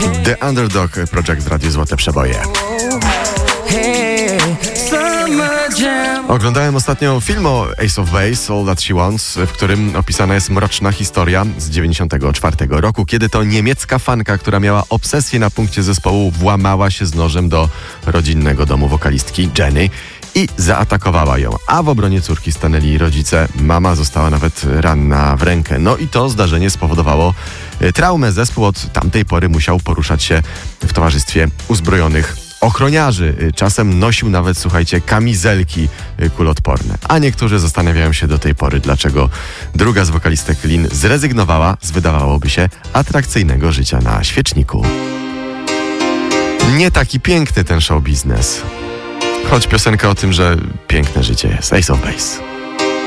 The Underdog Project w Radiu Złote Przeboje. Oglądałem ostatnio film o Ace of Base, All That She Wants, w którym opisana jest mroczna historia z 94 roku, kiedy to niemiecka fanka, która miała obsesję na punkcie zespołu, włamała się z nożem do rodzinnego domu wokalistki Jenny i zaatakowała ją. A w obronie córki stanęli rodzice. Mama została nawet ranna w rękę. No i to zdarzenie spowodowało traumę. Zespół od tamtej pory musiał poruszać się w towarzystwie uzbrojonych ochroniarzy. Czasem nosił nawet, słuchajcie, kamizelki kuloodporne. A niektórzy zastanawiają się do tej pory, dlaczego druga z wokalistek Lin zrezygnowała z, wydawałoby się, atrakcyjnego życia na świeczniku. Nie taki piękny ten show biznes. Choć piosenka o tym, że piękne życie jest. Ace of Base.